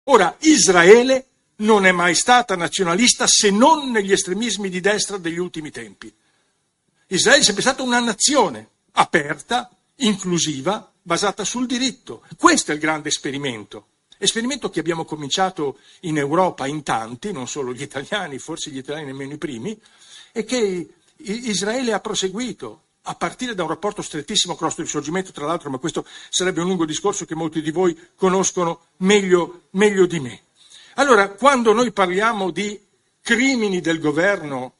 Ora, Israele non è mai stata nazionalista se non negli estremismi di destra degli ultimi tempi. Israele è sempre stata una nazione aperta, inclusiva, basata sul diritto. Questo è il grande esperimento che abbiamo cominciato in Europa in tanti, non solo gli italiani, forse gli italiani nemmeno i primi, e che Israele ha proseguito a partire da un rapporto strettissimo con il nostro risorgimento, tra l'altro, ma questo sarebbe un lungo discorso che molti di voi conoscono meglio di me. Allora, quando noi parliamo di crimini del governo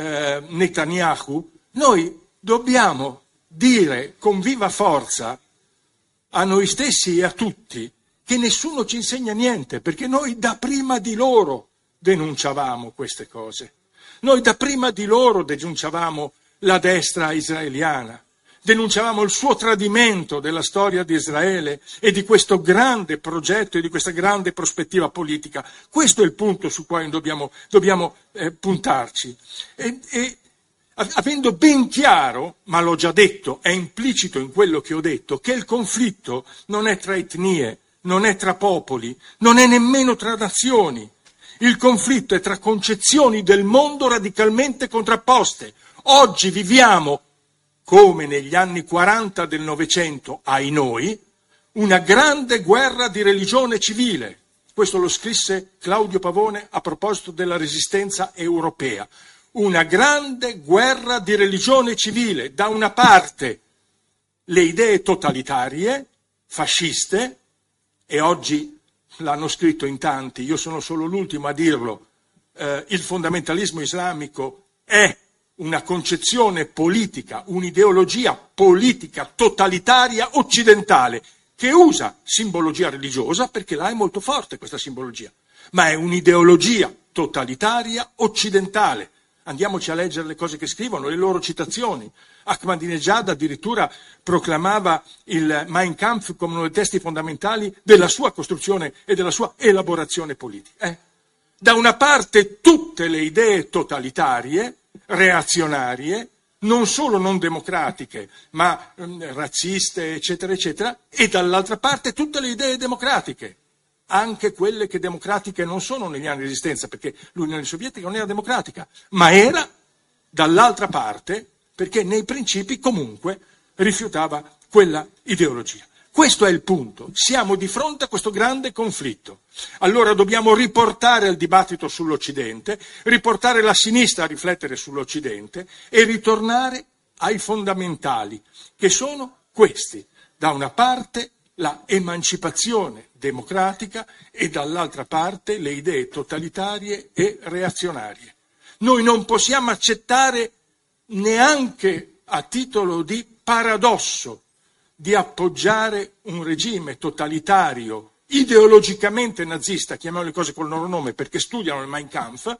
Netanyahu, noi dobbiamo dire con viva forza a noi stessi e a tutti che nessuno ci insegna niente, perché noi da prima di loro denunciavamo queste cose. Noi da prima di loro denunciavamo la destra israeliana, denunciavamo il suo tradimento della storia di Israele e di questo grande progetto e di questa grande prospettiva politica. Questo è il punto su cui dobbiamo puntarci. E avendo ben chiaro, ma l'ho già detto, è implicito in quello che ho detto, che il conflitto non è tra etnie, non è tra popoli, non è nemmeno tra nazioni. Il conflitto è tra concezioni del mondo radicalmente contrapposte. Oggi viviamo, come negli anni 40 del Novecento, ai noi, una grande guerra di religione civile. Questo lo scrisse Claudio Pavone a proposito della resistenza europea. Una grande guerra di religione civile. Da una parte le idee totalitarie, fasciste, e oggi l'hanno scritto in tanti, io sono solo l'ultimo a dirlo, il fondamentalismo islamico è una concezione politica, un'ideologia politica totalitaria occidentale che usa simbologia religiosa, perché là è molto forte questa simbologia, ma è un'ideologia totalitaria occidentale. Andiamoci a leggere le cose che scrivono, le loro citazioni. Ahmadinejad addirittura proclamava il Mein Kampf come uno dei testi fondamentali della sua costruzione e della sua elaborazione politica. Da una parte tutte le idee totalitarie, reazionarie, non solo non democratiche, ma razziste, eccetera, eccetera, e dall'altra parte tutte le idee democratiche, anche quelle che democratiche non sono negli anni di resistenza, perché l'Unione Sovietica non era democratica, ma era dall'altra parte perché nei principi comunque rifiutava quella ideologia. Questo è il punto. Siamo di fronte a questo grande conflitto. Allora dobbiamo riportare il dibattito sull'Occidente, riportare la sinistra a riflettere sull'Occidente e ritornare ai fondamentali, che sono questi. Da una parte la emancipazione democratica e dall'altra parte le idee totalitarie e reazionarie. Noi non possiamo accettare neanche a titolo di paradosso di appoggiare un regime totalitario, ideologicamente nazista, chiamiamo le cose col loro nome perché studiano il Mein Kampf,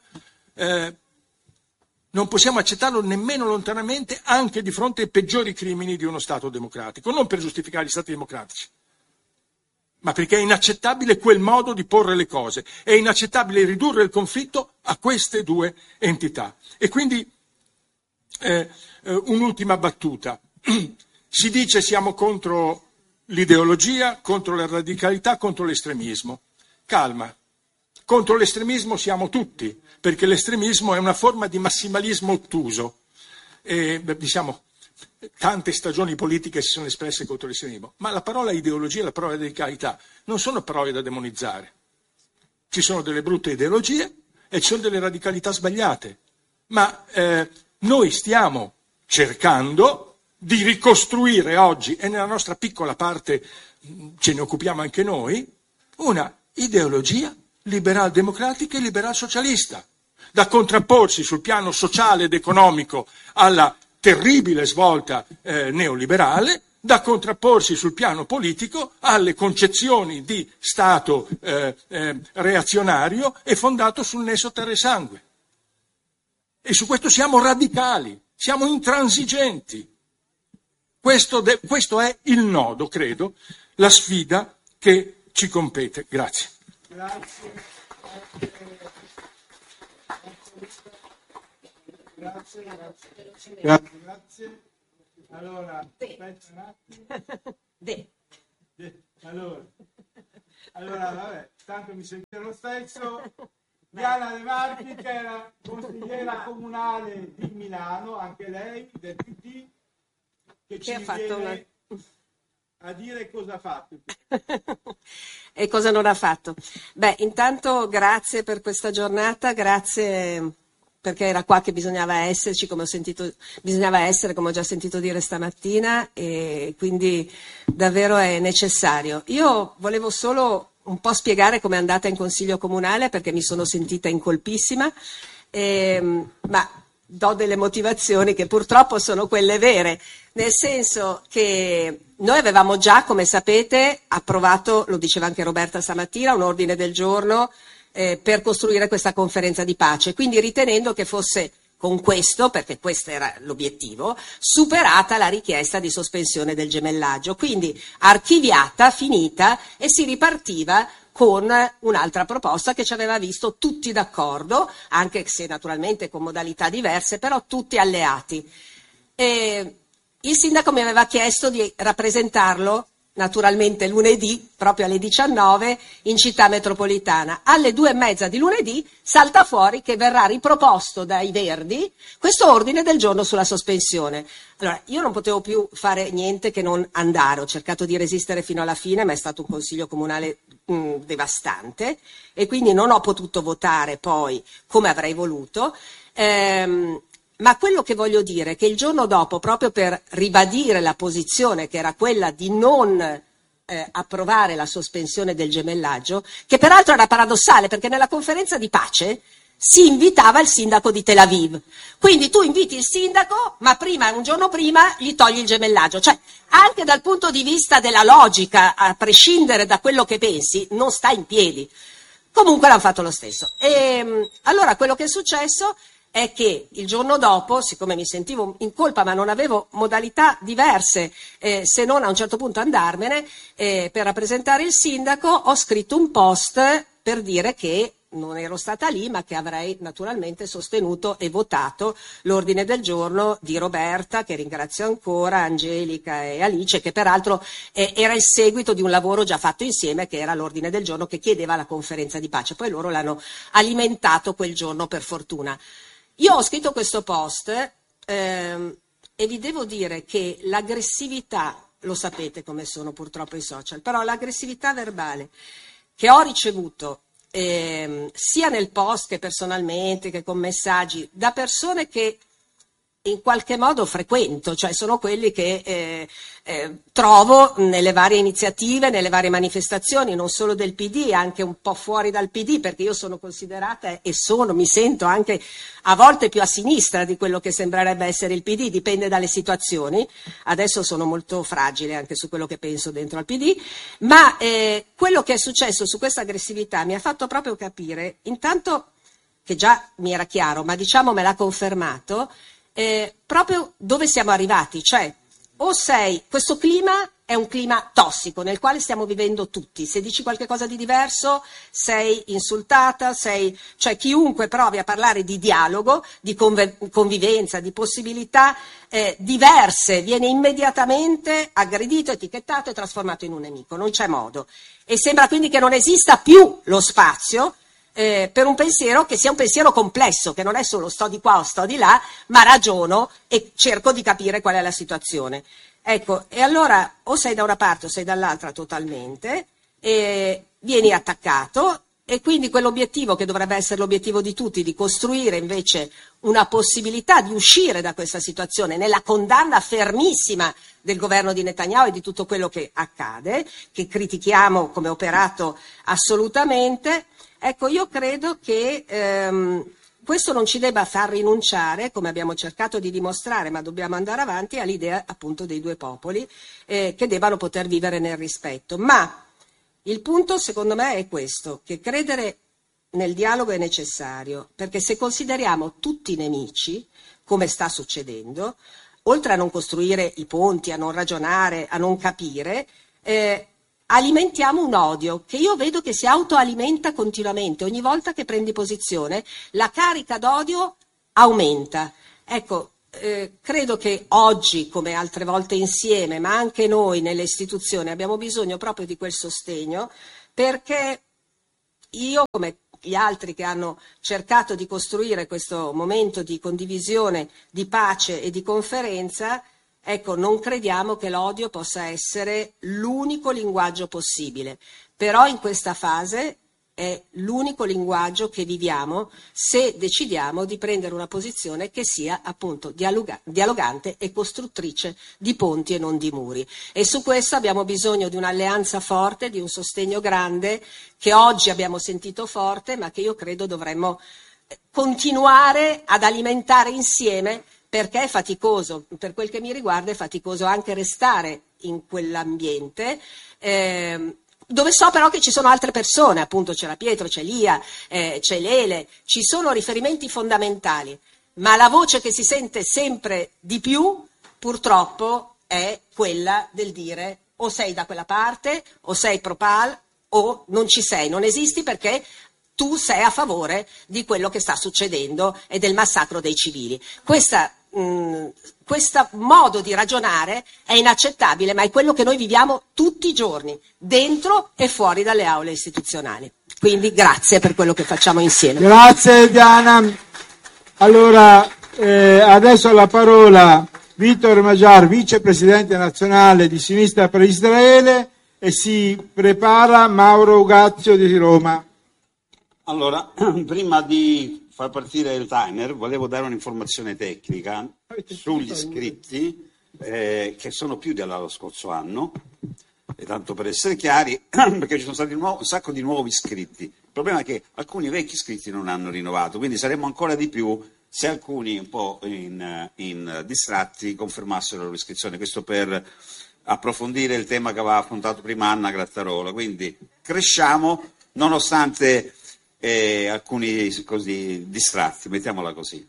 non possiamo accettarlo nemmeno lontanamente anche di fronte ai peggiori crimini di uno Stato democratico, non per giustificare gli Stati democratici, ma perché è inaccettabile quel modo di porre le cose, è inaccettabile ridurre il conflitto a queste due entità. E quindi un'ultima battuta. Si dice siamo contro l'ideologia, contro la radicalità, contro l'estremismo. Calma, contro l'estremismo siamo tutti, perché l'estremismo è una forma di massimalismo ottuso. E, tante stagioni politiche si sono espresse contro l'estremismo, ma la parola ideologia e la parola radicalità non sono parole da demonizzare. Ci sono delle brutte ideologie e ci sono delle radicalità sbagliate, ma noi stiamo cercando di ricostruire oggi, e nella nostra piccola parte ce ne occupiamo anche noi, una ideologia liberal-democratica e liberal-socialista, da contrapporsi sul piano sociale ed economico alla terribile svolta neoliberale, da contrapporsi sul piano politico alle concezioni di Stato reazionario e fondato sul nesso terra e sangue. E su questo siamo radicali, siamo intransigenti. Questo è il nodo, credo, la sfida che ci compete. Grazie. Grazie. Allora, aspetta un attimo. Allora. Allora, vabbè, tanto mi sento lo stesso. Diana De Marchi, che era consigliera comunale di Milano, anche lei, del PD, che ci viene a dire cosa ha fatto. E cosa non ha fatto. Beh, intanto grazie per questa giornata, grazie perché era qua che bisognava esserci, bisognava essere, come ho già sentito dire stamattina, e quindi davvero è necessario. Io volevo solo un po' spiegare com'è andata in Consiglio Comunale, perché mi sono sentita incolpissima, ma do delle motivazioni che purtroppo sono quelle vere, nel senso che noi avevamo già, come sapete, approvato, lo diceva anche Roberta stamattina, un ordine del giorno per costruire questa conferenza di pace, quindi ritenendo che fosse con questo, perché questo era l'obiettivo, superata la richiesta di sospensione del gemellaggio, quindi archiviata, finita, e si ripartiva con un'altra proposta che ci aveva visto tutti d'accordo, anche se naturalmente con modalità diverse, però tutti alleati. Il sindaco mi aveva chiesto di rappresentarlo naturalmente lunedì, proprio alle 19, in città metropolitana. Alle 2:30 di lunedì salta fuori che verrà riproposto dai Verdi questo ordine del giorno sulla sospensione. Allora, io non potevo più fare niente che non andare, ho cercato di resistere fino alla fine, ma è stato un consiglio comunale devastante, e quindi non ho potuto votare poi come avrei voluto. Ma quello che voglio dire è che il giorno dopo, proprio per ribadire la posizione che era quella di non approvare la sospensione del gemellaggio, che peraltro era paradossale perché nella conferenza di pace si invitava il sindaco di Tel Aviv. Quindi tu inviti il sindaco, ma un giorno prima, gli togli il gemellaggio. Cioè, anche dal punto di vista della logica, a prescindere da quello che pensi, non sta in piedi. Comunque l'hanno fatto lo stesso. E allora quello che è successo è che il giorno dopo, siccome mi sentivo in colpa ma non avevo modalità diverse se non a un certo punto andarmene per rappresentare il sindaco, ho scritto un post per dire che non ero stata lì, ma che avrei naturalmente sostenuto e votato l'ordine del giorno di Roberta, che ringrazio ancora, Angelica e Alice, che peraltro era il seguito di un lavoro già fatto insieme, che era l'ordine del giorno che chiedeva la conferenza di pace. Poi loro l'hanno alimentato quel giorno, per fortuna. Io ho scritto questo post e vi devo dire che l'aggressività, lo sapete come sono purtroppo i social, però l'aggressività verbale che ho ricevuto sia nel post che personalmente, che con messaggi, da persone che in qualche modo frequento, cioè sono quelli che trovo nelle varie iniziative, nelle varie manifestazioni, non solo del PD, anche un po' fuori dal PD, perché io sono considerata mi sento anche a volte più a sinistra di quello che sembrerebbe essere il PD, dipende dalle situazioni. Adesso sono molto fragile anche su quello che penso dentro al PD, ma quello che è successo su questa aggressività mi ha fatto proprio capire, intanto che già mi era chiaro, ma diciamo me l'ha confermato, proprio dove siamo arrivati, cioè questo clima è un clima tossico nel quale stiamo vivendo tutti, se dici qualche cosa di diverso sei insultata, cioè chiunque provi a parlare di dialogo, di convivenza, di possibilità diverse viene immediatamente aggredito, etichettato e trasformato in un nemico, non c'è modo, e sembra quindi che non esista più lo spazio per un pensiero che sia un pensiero complesso, che non è solo sto di qua o sto di là, ma ragiono e cerco di capire qual è la situazione. Ecco, e allora o sei da una parte o sei dall'altra totalmente, vieni attaccato, e quindi quell'obiettivo che dovrebbe essere l'obiettivo di tutti, di costruire invece una possibilità di uscire da questa situazione nella condanna fermissima del governo di Netanyahu e di tutto quello che accade, che critichiamo come operato assolutamente. Ecco, io credo che questo non ci debba far rinunciare, come abbiamo cercato di dimostrare, ma dobbiamo andare avanti, all'idea appunto dei due popoli che debbano poter vivere nel rispetto. Ma il punto secondo me è questo, che credere nel dialogo è necessario, perché se consideriamo tutti nemici, come sta succedendo, oltre a non costruire i ponti, a non ragionare, a non capire, alimentiamo un odio che io vedo che si autoalimenta continuamente. Ogni volta che prendi posizione, la carica d'odio aumenta. Ecco, credo che oggi, come altre volte insieme, ma anche noi nelle istituzioni, abbiamo bisogno proprio di quel sostegno, perché io, come gli altri che hanno cercato di costruire questo momento di condivisione, di pace e di conferenza, ecco, non crediamo che l'odio possa essere l'unico linguaggio possibile, però in questa fase è l'unico linguaggio che viviamo se decidiamo di prendere una posizione che sia appunto dialogante e costruttrice di ponti e non di muri. E su questo abbiamo bisogno di un'alleanza forte, di un sostegno grande, che oggi abbiamo sentito forte, ma che io credo dovremmo continuare ad alimentare insieme, perché è faticoso, per quel che mi riguarda è faticoso anche restare in quell'ambiente, dove so però che ci sono altre persone, appunto c'è la Pietro, c'è Lia, c'è Lele, ci sono riferimenti fondamentali, ma la voce che si sente sempre di più purtroppo è quella del dire o sei da quella parte o sei pro-PAL o non ci sei, non esisti perché tu sei a favore di quello che sta succedendo e del massacro dei civili. Questo modo di ragionare è inaccettabile, ma è quello che noi viviamo tutti i giorni, dentro e fuori dalle aule istituzionali. Quindi grazie per quello che facciamo insieme. Grazie Diana. Allora, adesso la parola Vittor Magyar, vicepresidente nazionale di Sinistra per Israele, e si prepara Mauro Ugazio di Roma. Allora, prima di far partire il timer, volevo dare un'informazione tecnica sugli iscritti, che sono più dello scorso anno, e tanto per essere chiari, perché ci sono stati un sacco di nuovi iscritti. Il problema è che alcuni vecchi iscritti non hanno rinnovato, quindi saremmo ancora di più se alcuni un po' in distratti confermassero la loro iscrizione. Questo per approfondire il tema che aveva affrontato prima Anna Grattarola. Quindi cresciamo nonostante alcuni così distratti, mettiamola così.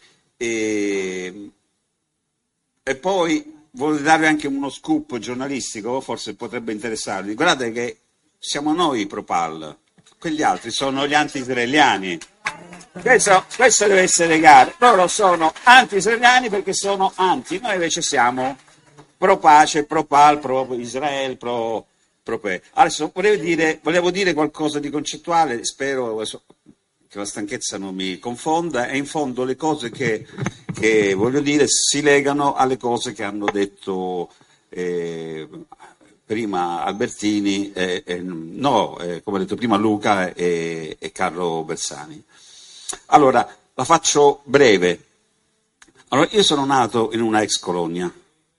E poi voglio darvi anche uno scoop giornalistico, forse potrebbe interessarvi. Guardate che siamo noi pro-PAL, quegli altri sono gli anti-israeliani. Questo deve essere chiaro. Loro sono anti-israeliani perché sono anti, noi invece siamo pro-pace, pro-PAL, pro-Israele, Adesso volevo dire qualcosa di concettuale, spero che la stanchezza non mi confonda, e in fondo le cose che voglio dire si legano alle cose che hanno detto prima Albertini, come ho detto prima Luca e Carlo Bersani. Allora, la faccio breve. Allora, io sono nato in una ex colonia.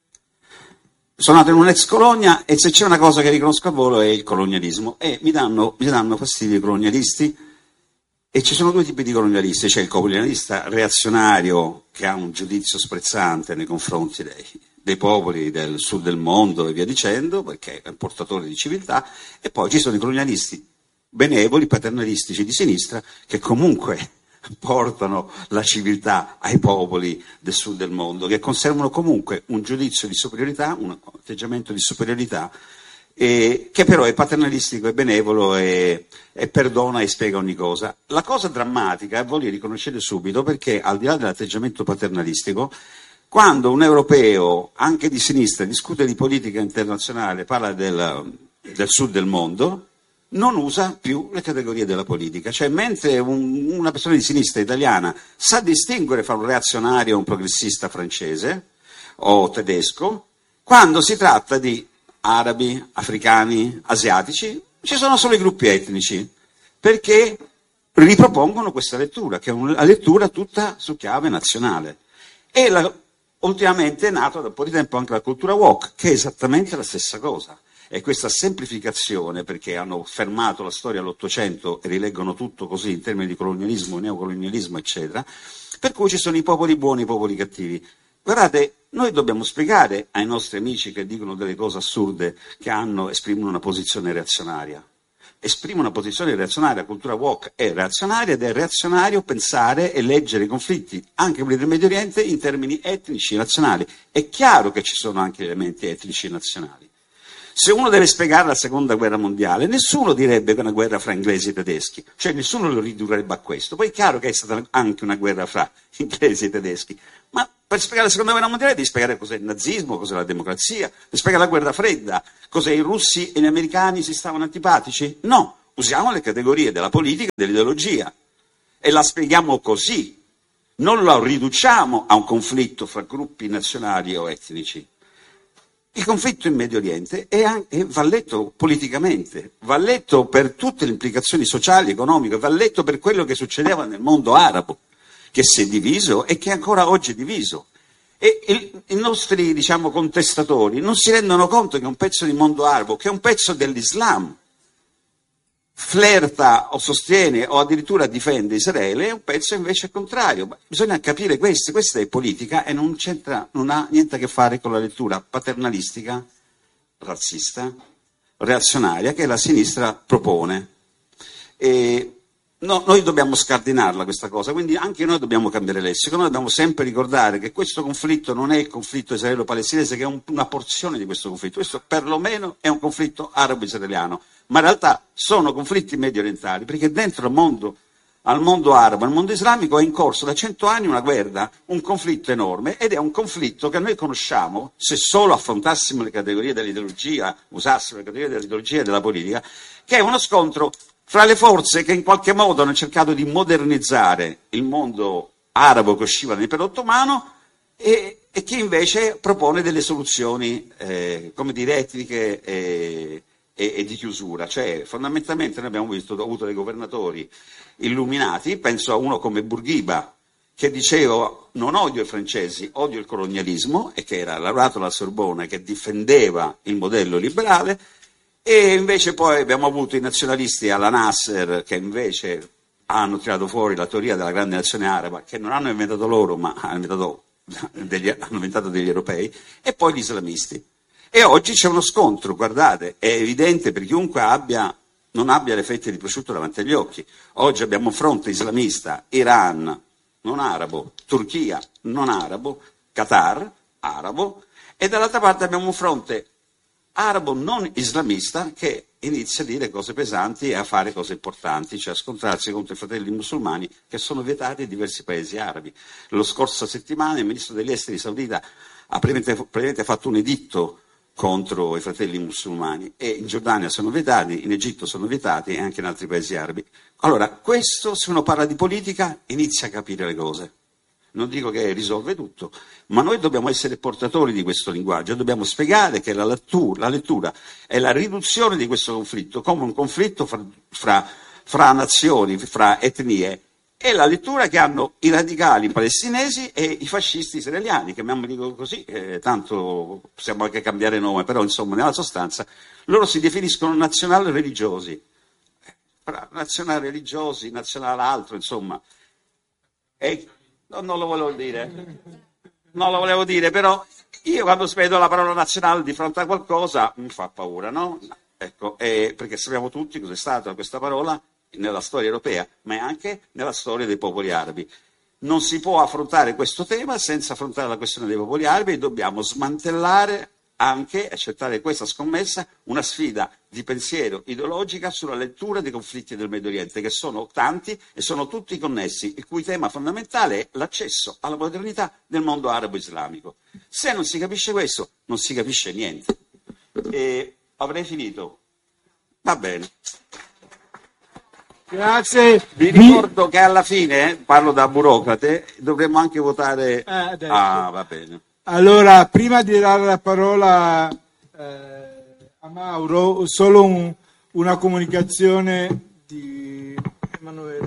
E se c'è una cosa che riconosco a volo è il colonialismo, e mi danno fastidio i colonialisti, e ci sono due tipi di colonialisti. C'è il colonialista reazionario che ha un giudizio sprezzante nei confronti dei popoli del sud del mondo e via dicendo, perché è un portatore di civiltà, e poi ci sono i colonialisti benevoli, paternalistici di sinistra, che comunque portano la civiltà ai popoli del sud del mondo, che conservano comunque un giudizio di superiorità, un atteggiamento di superiorità, che però è paternalistico e benevolo e perdona e spiega ogni cosa. La cosa drammatica, e voi li riconoscete subito, perché al di là dell'atteggiamento paternalistico, quando un europeo, anche di sinistra, discute di politica internazionale, parla del sud del mondo, non usa più le categorie della politica. Cioè, mentre una persona di sinistra italiana sa distinguere fra un reazionario e un progressista francese o tedesco, quando si tratta di arabi, africani, asiatici, ci sono solo i gruppi etnici, perché ripropongono questa lettura, che è una lettura tutta su chiave nazionale. E ultimamente è nata da un po' di tempo anche la cultura woke, che è esattamente la stessa cosa. E questa semplificazione, perché hanno fermato la storia all'Ottocento e rileggono tutto così in termini di colonialismo, neocolonialismo, eccetera, per cui ci sono i popoli buoni e i popoli cattivi. Guardate, noi dobbiamo spiegare ai nostri amici che dicono delle cose assurde, che esprimono una posizione reazionaria. Esprime una posizione reazionaria, la cultura woke è reazionaria, ed è reazionario pensare e leggere i conflitti, anche quelli del Medio Oriente, in termini etnici, nazionali. È chiaro che ci sono anche elementi etnici nazionali. Se uno deve spiegare la seconda guerra mondiale, nessuno direbbe che è una guerra fra inglesi e tedeschi, cioè nessuno lo ridurrebbe a questo. Poi è chiaro che è stata anche una guerra fra inglesi e tedeschi, ma per spiegare la seconda guerra mondiale devi spiegare cos'è il nazismo, cos'è la democrazia, devi spiegare la guerra fredda, cos'è i russi e gli americani si stavano antipatici? No, usiamo le categorie della politica e dell'ideologia e la spieghiamo così, non lo riduciamo a un conflitto fra gruppi nazionali o etnici. Il conflitto in Medio Oriente va letto politicamente, va letto per tutte le implicazioni sociali, economiche, va letto per quello che succedeva nel mondo arabo, che si è diviso e che ancora oggi è diviso. E i nostri, contestatori non si rendono conto che un pezzo di mondo arabo, che è un pezzo dell'Islam, flirta o sostiene o addirittura difende Israele, è un pezzo invece contrario. Bisogna capire questo, questa è politica e non ha niente a che fare con la lettura paternalistica, razzista, reazionaria che la sinistra propone. Noi dobbiamo scardinarla questa cosa, quindi anche noi dobbiamo cambiare lessico, noi dobbiamo sempre ricordare che questo conflitto non è il conflitto israelo-palestinese, che è una porzione di questo conflitto, questo perlomeno è un conflitto arabo-israeliano, ma in realtà sono conflitti medio orientali, perché dentro al mondo arabo, al mondo islamico è in corso da 100 anni una guerra, un conflitto enorme, ed è un conflitto che noi conosciamo, se solo affrontassimo le categorie dell'ideologia, usassimo le categorie dell'ideologia e della politica, che è uno scontro fra le forze che in qualche modo hanno cercato di modernizzare il mondo arabo che usciva dall'impero ottomano e chi invece propone delle soluzioni, etniche e di chiusura. Cioè, fondamentalmente noi abbiamo avuto dei governatori illuminati, penso a uno come Bourguiba, che diceva non odio i francesi, odio il colonialismo, e che era laureato alla Sorbona, che difendeva il modello liberale. E invece poi abbiamo avuto i nazionalisti alla Nasser, che invece hanno tirato fuori la teoria della grande nazione araba, che non hanno inventato loro, ma hanno inventato degli europei, e poi gli islamisti. E oggi c'è uno scontro, guardate, è evidente per chiunque non abbia le fette di prosciutto davanti agli occhi. Oggi abbiamo un fronte islamista, Iran, non arabo, Turchia, non arabo, Qatar, arabo, e dall'altra parte abbiamo un fronte arabo non islamista che inizia a dire cose pesanti e a fare cose importanti, cioè a scontrarsi contro i fratelli musulmani che sono vietati in diversi paesi arabi. La scorsa settimana il ministro degli esteri saudita ha praticamente fatto un editto contro i fratelli musulmani, e in Giordania sono vietati, in Egitto sono vietati e anche in altri paesi arabi. Allora, questo, se uno parla di politica, inizia a capire le cose. Non dico che risolve tutto, ma noi dobbiamo essere portatori di questo linguaggio, dobbiamo spiegare che la lettura è la riduzione di questo conflitto come un conflitto fra nazioni, fra etnie, e la lettura che hanno i radicali palestinesi e i fascisti israeliani, chiamiamoli così, tanto possiamo anche cambiare nome, però insomma nella sostanza loro si definiscono nazional-religiosi, nazional-religiosi, nazional-altro, insomma. Non lo volevo dire, però io quando vedo la parola nazionale di fronte a qualcosa mi fa paura, no? Ecco, perché sappiamo tutti cos'è stata questa parola nella storia europea, ma anche nella storia dei popoli arabi. Non si può affrontare questo tema senza affrontare la questione dei popoli arabi, e dobbiamo smantellare anche, accettare questa scommessa, una sfida di pensiero ideologica sulla lettura dei conflitti del Medio Oriente, che sono tanti e sono tutti connessi, il cui tema fondamentale è l'accesso alla modernità del mondo arabo-islamico. Se non si capisce questo, non si capisce niente. Avrei finito. Va bene. Grazie. Vi ricordo che alla fine, parlo da burocrate, dovremmo anche votare... va bene. Allora, prima di dare la parola a Mauro, solo una comunicazione di Emanuele.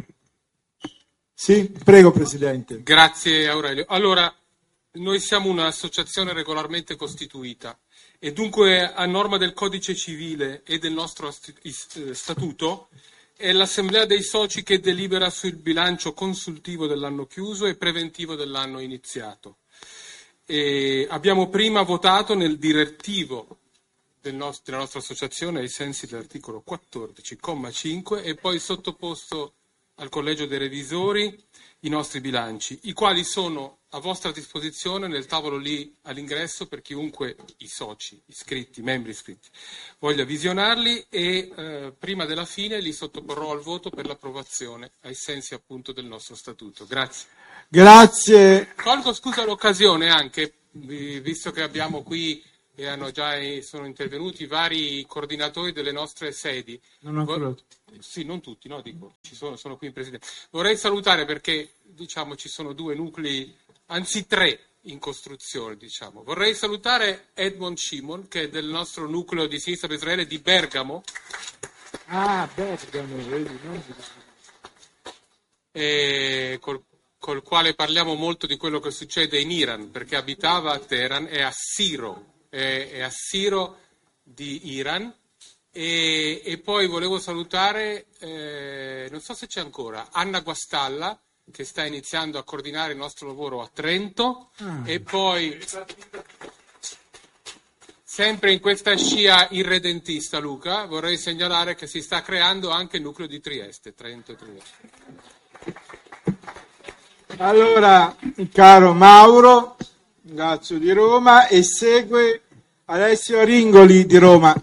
Sì, prego Presidente. Grazie Aurelio. Allora, noi siamo un'associazione regolarmente costituita e dunque a norma del Codice Civile e del nostro statuto è l'Assemblea dei Soci che delibera sul bilancio consultivo dell'anno chiuso e preventivo dell'anno iniziato. E abbiamo prima votato nel direttivo della nostra associazione ai sensi dell'articolo 14,5 e poi sottoposto al Collegio dei Revisori i nostri bilanci, i quali sono a vostra disposizione nel tavolo lì all'ingresso per chiunque, i soci iscritti, membri iscritti, voglia visionarli e prima della fine li sottoporrò al voto per l'approvazione ai sensi appunto del nostro statuto. Grazie. Grazie. Colgo scusa l'occasione anche, visto che abbiamo qui e sono intervenuti vari coordinatori delle nostre sedi. Non ancora. Sì, non tutti, no, dico, sono qui in Presidente. Vorrei salutare perché, diciamo, ci sono 2 nuclei, anzi 3 in costruzione, diciamo. Vorrei salutare Edmond Shimon, che è del nostro nucleo di Sinistra per Israele di Bergamo. Ah, Bergamo, vedi, no? E col quale parliamo molto di quello che succede in Iran, perché abitava a Teheran, è assiro di Iran. E poi volevo salutare, non so se c'è ancora, Anna Guastalla, che sta iniziando a coordinare il nostro lavoro a Trento, e poi sempre in questa scia irredentista, Luca, vorrei segnalare che si sta creando anche il nucleo di Trieste, Trento e Trieste. Allora, caro Mauro, Gazzo di Roma, e segue Alessio Ringoli di Roma.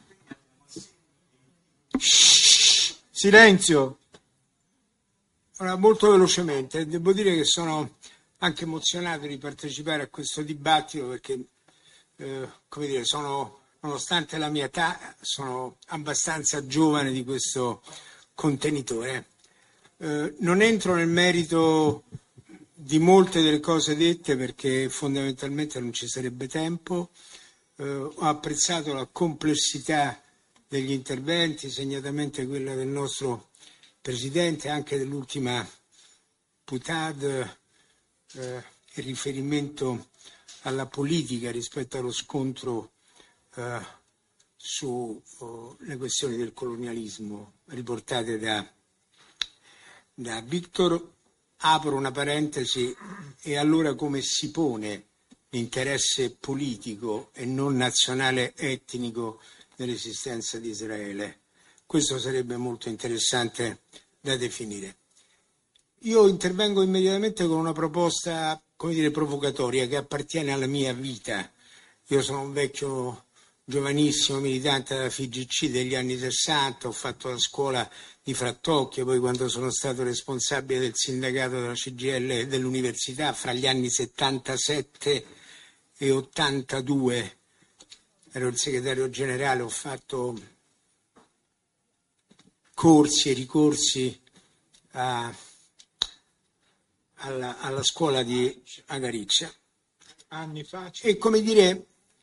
Silenzio. Ora, molto velocemente, devo dire che sono anche emozionato di partecipare a questo dibattito perché, come dire, nonostante la mia età, sono abbastanza giovane di questo contenitore. Non entro nel merito di molte delle cose dette perché fondamentalmente non ci sarebbe tempo. Ho apprezzato la complessità degli interventi, segnatamente quella del nostro Presidente, anche dell'ultima putad, il riferimento alla politica rispetto allo scontro sulle questioni del colonialismo riportate da Victor. Apro una parentesi: e allora come si pone l'interesse politico e non nazionale etnico dell'esistenza di Israele? Questo sarebbe molto interessante da definire. Io intervengo immediatamente con una proposta, come dire, provocatoria che appartiene alla mia vita. Io sono un vecchio giovanissimo militante della FIGC degli anni 60, ho fatto la scuola di Frattocchio, poi quando sono stato responsabile del sindacato della CGIL e dell'università fra gli anni 77 e 82, ero il segretario generale, ho fatto corsi e ricorsi alla scuola di Agariccia. Anni fa. E come dire,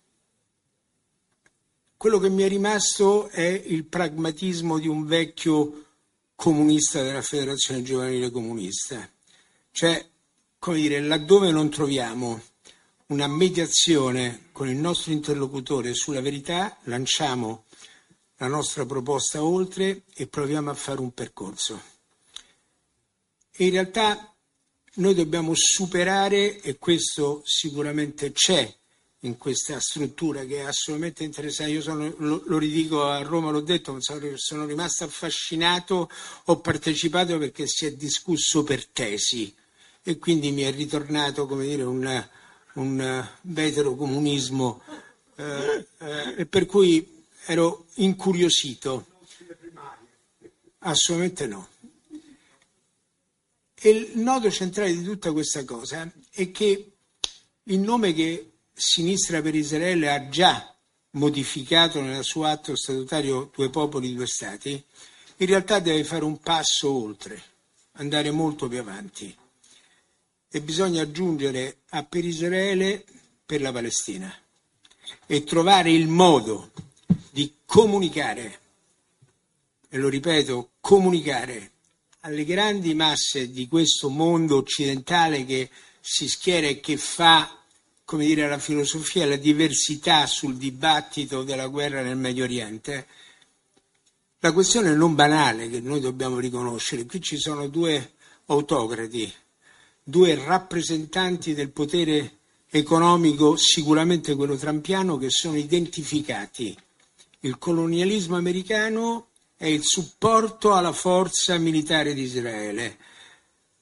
quello che mi è rimasto è il pragmatismo di un vecchio comunista della Federazione Giovanile Comunista. Cioè, come dire, laddove non troviamo una mediazione con il nostro interlocutore sulla verità, lanciamo la nostra proposta oltre e proviamo a fare un percorso. E in realtà noi dobbiamo superare, e questo sicuramente c'è in questa struttura che è assolutamente interessante. Io lo ridico, a Roma l'ho detto, sono rimasto affascinato, ho partecipato perché si è discusso per tesi e quindi mi è ritornato, come dire, un veterocomunismo e per cui ero incuriosito. Assolutamente no. E il nodo centrale di tutta questa cosa è che il nome che Sinistra per Israele ha già modificato nel suo atto statutario Due popoli, due stati, in realtà deve fare un passo oltre, andare molto più avanti. E bisogna aggiungere a per Israele per la Palestina e trovare il modo di comunicare, e lo ripeto, comunicare alle grandi masse di questo mondo occidentale che si schiera e che fa, come dire, la filosofia, la diversità sul dibattito della guerra nel Medio Oriente, la questione non banale che noi dobbiamo riconoscere. Qui ci sono due autocrati, due rappresentanti del potere economico, sicuramente quello trumpiano, che sono identificati. Il colonialismo americano è il supporto alla forza militare di Israele.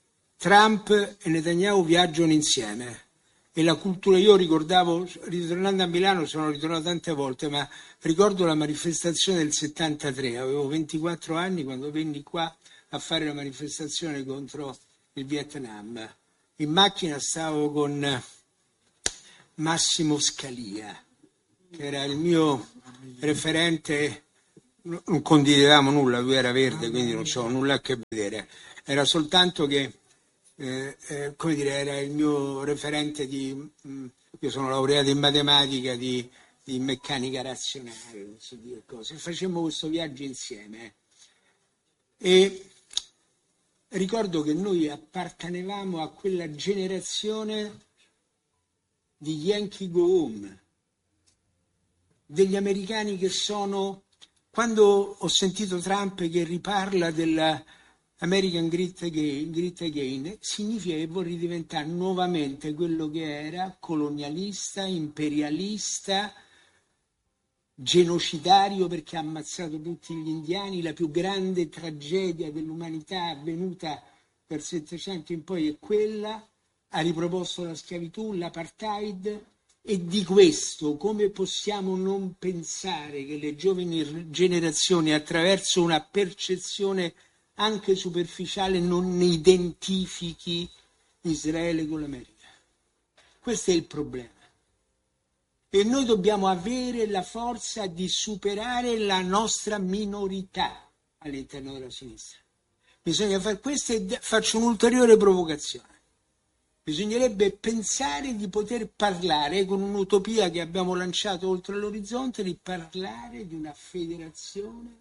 Trump e Netanyahu viaggiano insieme e la cultura, io ricordavo, ritornando a Milano, sono ritornato tante volte, ma ricordo la manifestazione del 73, avevo 24 anni quando venni qua a fare la manifestazione contro il Vietnam. In macchina stavo con Massimo Scalia, che era il mio referente, non condividevamo nulla, lui era verde, quindi non c'ho nulla a che vedere, era soltanto che come dire, era il mio referente io sono laureato in matematica, di meccanica razionale, non so dire cose, facemmo questo viaggio insieme e ricordo che noi appartenevamo a quella generazione di Yankee Go Home, degli americani che sono, quando ho sentito Trump che riparla della American Grit Again, significa che vuole ridiventare nuovamente quello che era, colonialista, imperialista, genocidario perché ha ammazzato tutti gli indiani, la più grande tragedia dell'umanità avvenuta dal 700 in poi è quella, ha riproposto la schiavitù, l'apartheid, e di questo come possiamo non pensare che le giovani generazioni attraverso una percezione anche superficiale non identifichi Israele con l'America. Questo è il problema. E noi dobbiamo avere la forza di superare la nostra minorità all'interno della sinistra. Bisogna fare questo e faccio un'ulteriore provocazione. Bisognerebbe pensare di poter parlare, con un'utopia che abbiamo lanciato oltre l'orizzonte, di parlare di una federazione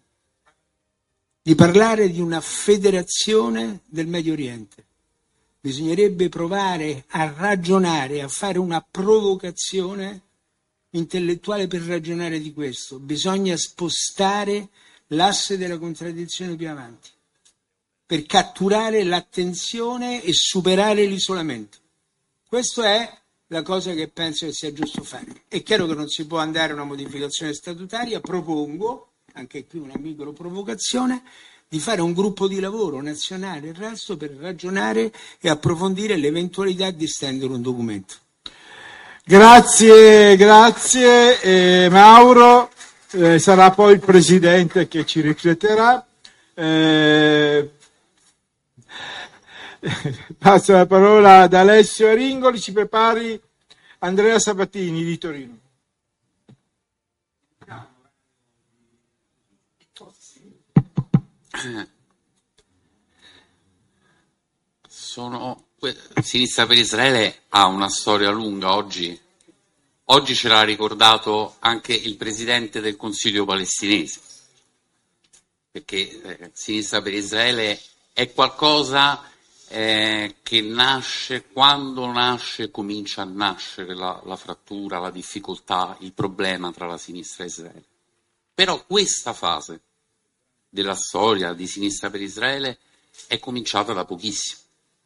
del Medio Oriente. Bisognerebbe provare a ragionare, a fare una provocazione intellettuale per ragionare di questo. Bisogna spostare l'asse della contraddizione più avanti, per catturare l'attenzione e superare l'isolamento. Questa è la cosa che penso che sia giusto fare. È chiaro che non si può andare a una modificazione statutaria, propongo, anche qui una micro provocazione, di fare un gruppo di lavoro nazionale e il resto per ragionare e approfondire l'eventualità di stendere un documento. Grazie Mauro, sarà poi il Presidente che ci rifletterà. Passo la parola ad Alessio Aringoli, ci prepari Andrea Sabatini di Torino. Sinistra per Israele ha una storia lunga. Oggi ce l'ha ricordato anche il presidente del Consiglio palestinese, perché Sinistra per Israele è qualcosa che nasce, quando nasce comincia a nascere la frattura, la difficoltà, il problema tra la sinistra e Israele. Però questa fase della storia di Sinistra per Israele è cominciata da pochissimo.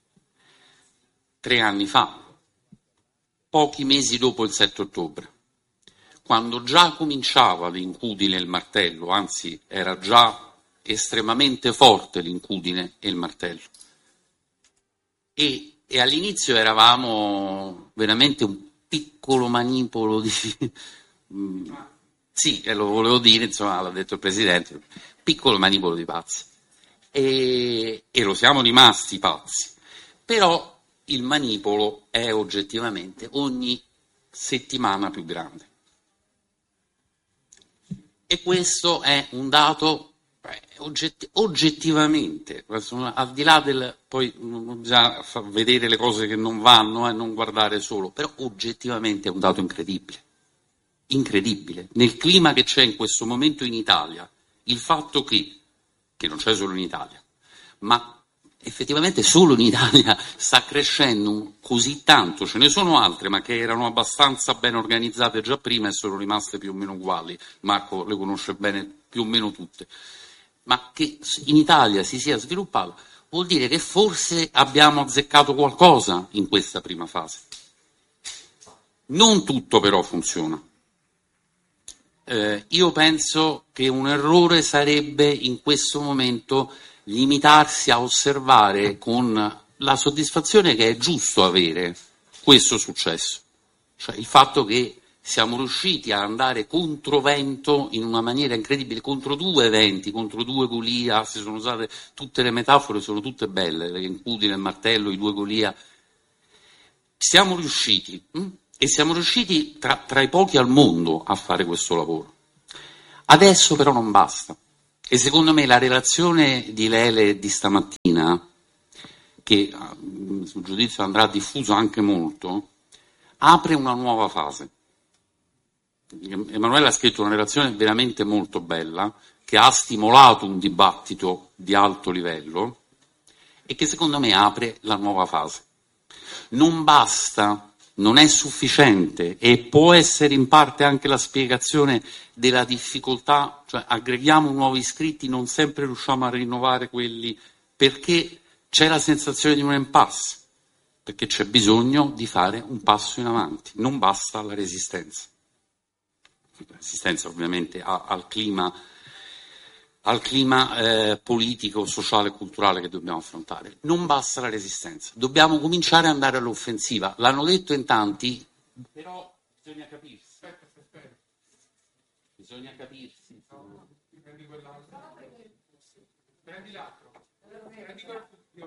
3 anni fa, pochi mesi dopo il 7 ottobre, quando già cominciava l'incudine e il martello, anzi era già estremamente forte l'incudine e il martello. E all'inizio eravamo veramente un piccolo manipolo di... sì, lo volevo dire, insomma, l'ha detto il Presidente, piccolo manipolo di pazzi. E lo siamo rimasti pazzi. Però il manipolo è oggettivamente ogni settimana più grande. E questo è un dato oggettivamente, al di là del... poi non bisogna vedere le cose che non vanno e non guardare solo, però oggettivamente è un dato incredibile. Incredibile. Nel clima che c'è in questo momento in Italia, il fatto che non c'è solo in Italia, ma effettivamente solo in Italia sta crescendo così tanto, ce ne sono altre ma che erano abbastanza ben organizzate già prima e sono rimaste più o meno uguali, Marco le conosce bene più o meno tutte, ma che in Italia si sia sviluppato vuol dire che forse abbiamo azzeccato qualcosa in questa prima fase. Non tutto però funziona. Io penso che un errore sarebbe in questo momento limitarsi a osservare con la soddisfazione che è giusto avere questo successo, cioè il fatto che siamo riusciti a andare controvento in una maniera incredibile, contro due eventi, contro due Golia, si sono usate tutte le metafore, sono tutte belle, le incudine, il martello, i due Golia. Siamo riusciti, e siamo riusciti tra i pochi al mondo a fare questo lavoro. Adesso però non basta. E secondo me la relazione di Lele di stamattina, che sul giudizio andrà diffuso anche molto, apre una nuova fase. Emanuele ha scritto una relazione veramente molto bella, che ha stimolato un dibattito di alto livello e che secondo me apre la nuova fase. Non basta, non è sufficiente e può essere in parte anche la spiegazione della difficoltà, cioè aggreghiamo nuovi iscritti, non sempre riusciamo a rinnovare quelli, perché c'è la sensazione di un impasse, perché c'è bisogno di fare un passo in avanti, non basta la resistenza. Resistenza ovviamente al clima politico, sociale e culturale che dobbiamo affrontare. Non basta la resistenza, dobbiamo cominciare ad andare all'offensiva. L'hanno detto in tanti, però bisogna capirsi. Bisogna capirsi. Prendi l'altro. Prendi quello.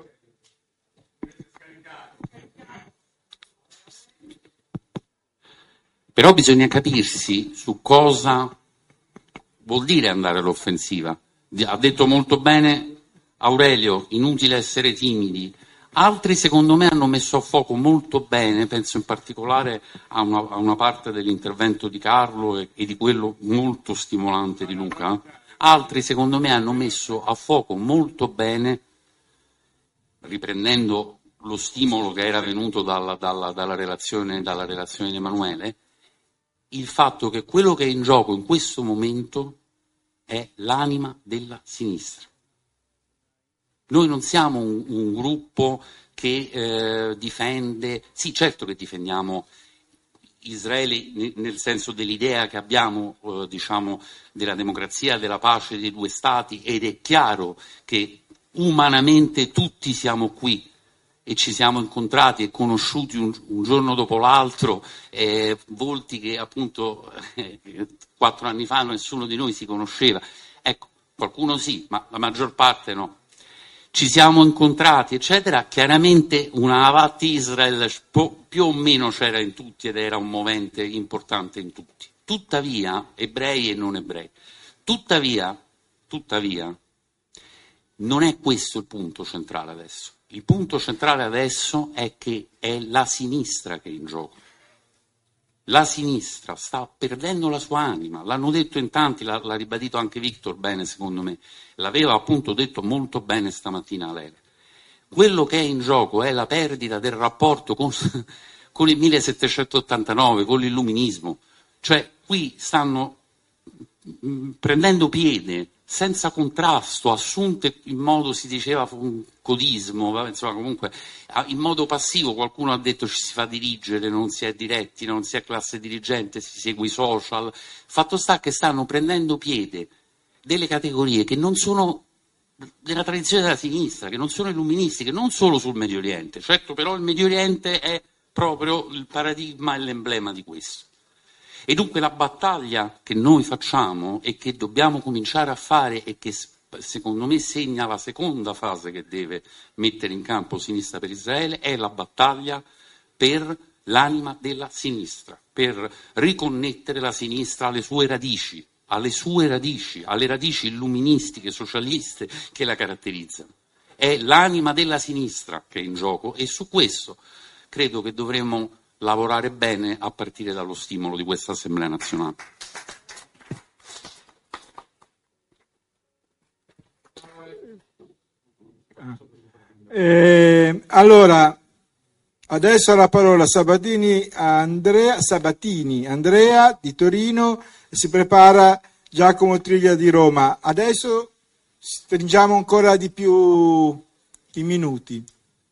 Però bisogna capirsi su cosa vuol dire andare all'offensiva. Ha detto molto bene Aurelio, inutile essere timidi. Altri secondo me hanno messo a fuoco molto bene, penso in particolare a una parte dell'intervento di Carlo e di quello molto stimolante di Luca. Altri secondo me hanno messo a fuoco molto bene, riprendendo lo stimolo che era venuto dalla relazione di Emanuele, il fatto che quello che è in gioco in questo momento è l'anima della sinistra. Noi non siamo un gruppo che difende, sì certo che difendiamo Israele nel senso dell'idea che abbiamo della democrazia, della pace dei due stati, ed è chiaro che umanamente tutti siamo qui e ci siamo incontrati e conosciuti un giorno dopo l'altro, volti che appunto 4 anni fa nessuno di noi si conosceva. Ecco, qualcuno sì, ma la maggior parte no. Ci siamo incontrati, eccetera. Chiaramente una Avat Israel più o meno c'era in tutti ed era un movente importante in tutti. Tuttavia, ebrei e non ebrei, tuttavia, non è questo il punto centrale adesso. Il punto centrale adesso è che è la sinistra che è in gioco. La sinistra sta perdendo la sua anima, l'hanno detto in tanti, l'ha ribadito anche Victor bene secondo me, l'aveva appunto detto molto bene stamattina a lei. Quello che è in gioco è la perdita del rapporto con il 1789, con l'illuminismo, cioè qui stanno prendendo piede senza contrasto, assunte in modo, si diceva, un codismo, insomma comunque in modo passivo. Qualcuno ha detto ci si fa dirigere, non si è diretti, non si è classe dirigente, si segue i social. Fatto sta che stanno prendendo piede delle categorie che non sono della tradizione della sinistra, che non sono illuministiche, non solo sul Medio Oriente. Certo, però il Medio Oriente è proprio il paradigma e l'emblema di questo. E dunque la battaglia che noi facciamo e che dobbiamo cominciare a fare e che secondo me segna la seconda fase che deve mettere in campo Sinistra per Israele è la battaglia per l'anima della sinistra, per riconnettere la sinistra alle sue radici, alle radici illuministiche, socialiste che la caratterizzano. È l'anima della sinistra che è in gioco e su questo credo che dovremmo lavorare bene a partire dallo stimolo di questa Assemblea nazionale. Allora, adesso la parola Sabatini Andrea di Torino, e si prepara Giacomo Triglia di Roma. Adesso stringiamo ancora di più i minuti.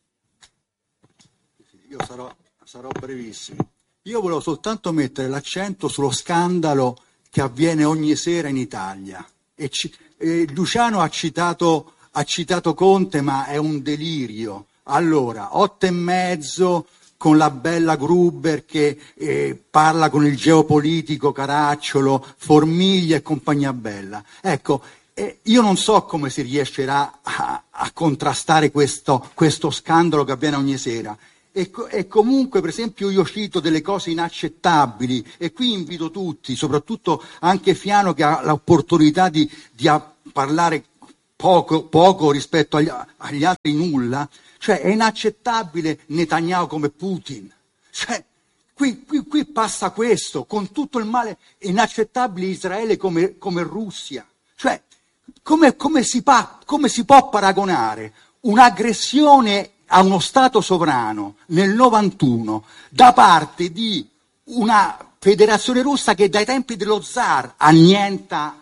Io sarò brevissimo. Io volevo soltanto mettere l'accento sullo scandalo che avviene ogni sera in Italia. Luciano ha citato Conte, ma è un delirio. Allora, 8,5 con la bella Gruber che parla con il geopolitico Caracciolo, Formiglia e compagnia bella. Ecco, io non so come si riuscirà a contrastare questo scandalo che avviene ogni sera. E comunque, per esempio, io cito delle cose inaccettabili e qui invito tutti, soprattutto anche Fiano che ha l'opportunità di parlare poco rispetto agli altri nulla. Cioè è inaccettabile Netanyahu come Putin. Cioè, qui passa questo, con tutto il male, è inaccettabile Israele come Russia. Cioè, come si può paragonare un'aggressione a uno Stato sovrano nel 91 da parte di una federazione russa che dai tempi dello zar annienta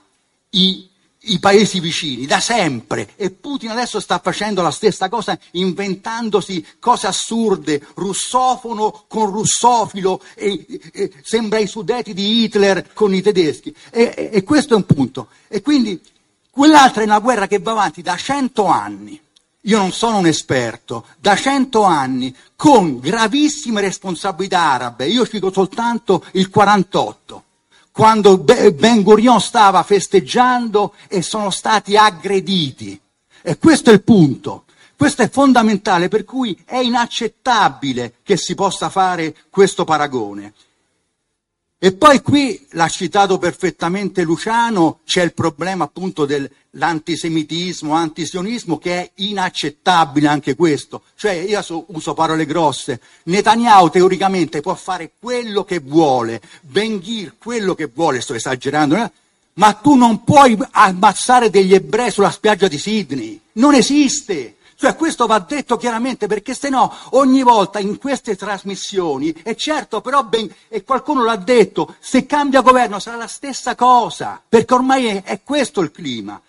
i paesi vicini, da sempre, e Putin adesso sta facendo la stessa cosa, inventandosi cose assurde, russofono con russofilo, e sembra i Sudeti di Hitler con i tedeschi, e questo è un punto. E quindi quell'altra è una guerra che va avanti da 100 anni, io non sono un esperto, da 100 anni, con gravissime responsabilità arabe, io cito soltanto il 48. Quando Ben Gurion stava festeggiando e sono stati aggrediti. E questo è il punto. Questo è fondamentale, per cui è inaccettabile che si possa fare questo paragone. E poi qui, l'ha citato perfettamente Luciano, c'è il problema appunto dell'antisemitismo, antisionismo, che è inaccettabile anche questo. Cioè, io uso parole grosse, Netanyahu teoricamente può fare quello che vuole, Ben-Gvir quello che vuole, sto esagerando, ma tu non puoi ammazzare degli ebrei sulla spiaggia di Sydney, non esiste. Cioè questo va detto chiaramente, perché se no ogni volta in queste trasmissioni, e certo però e qualcuno l'ha detto, se cambia governo sarà la stessa cosa, perché ormai è questo il clima.